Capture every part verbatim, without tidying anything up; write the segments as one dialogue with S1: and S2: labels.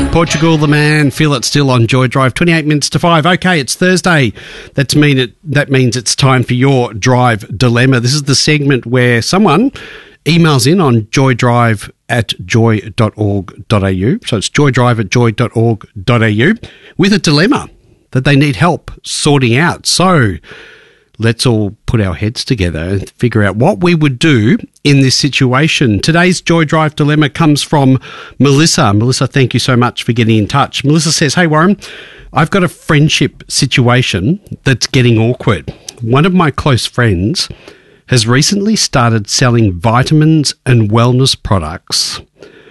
S1: Portugal, the man, feel it still on Joy Drive, twenty-eight minutes to five. Okay, it's Thursday. That's mean it, that means it's time for your Drive Dilemma. This is the segment where someone emails in on joydrive at joy dot org dot a u. So it's joydrive at joy dot org dot a u with a dilemma that they need help sorting out. So let's all put our heads together and figure out what we would do in this situation. Today's Joy Drive Dilemma comes from Melissa. Melissa, thank you so much for getting in touch. Melissa says, hey, Warren, I've got a friendship situation that's getting awkward. One of my close friends has recently started selling vitamins and wellness products.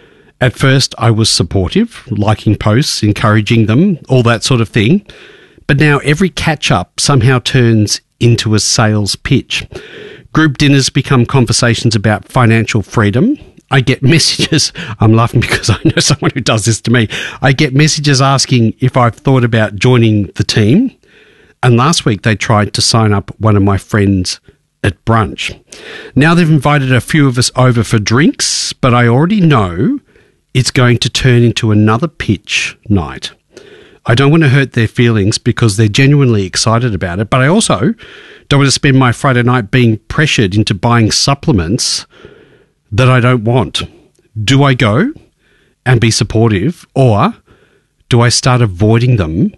S1: At first, I was supportive, liking posts, encouraging them, all that sort of thing. But now every catch-up somehow turns into a sales pitch. Group dinners become conversations about financial freedom. I get messages, I'm laughing because I know someone who does this to me. I get messages asking if I've thought about joining the team. And last week they tried to sign up one of my friends at brunch. Now they've invited a few of us over for drinks, but I already know it's going to turn into another pitch night. I don't want to hurt their feelings because they're genuinely excited about it, but I also don't want to spend my Friday night being pressured into buying supplements that I don't want. Do I go and be supportive, or do I start avoiding them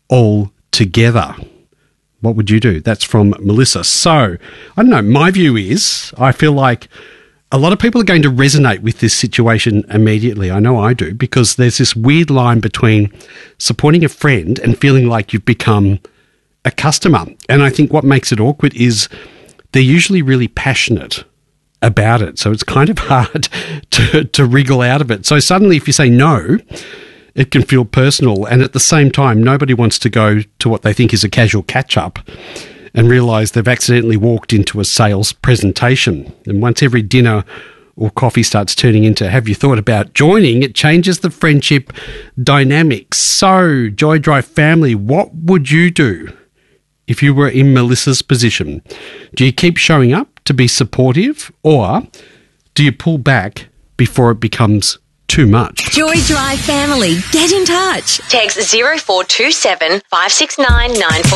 S1: altogether? What would you do? That's from Melissa. So, I don't know, my view is I feel like a lot of people are going to resonate with this situation immediately. I know I do, because there's this weird line between supporting a friend and feeling like you've become a customer. And I think what makes it awkward is they're usually really passionate about it. So it's kind of hard to, to wriggle out of it. So suddenly if you say no, it can feel personal. And at the same time, nobody wants to go to what they think is a casual catch-up and realise they've accidentally walked into a sales presentation. And once every dinner or coffee starts turning into, have you thought about joining, it changes the friendship dynamics. So, Joy Drive family, what would you do if you were in Melissa's position? Do you keep showing up to be supportive, or do you pull back before it becomes too much?
S2: Joy Drive family, get in touch.
S3: Text zero four two seven five six nine nine four.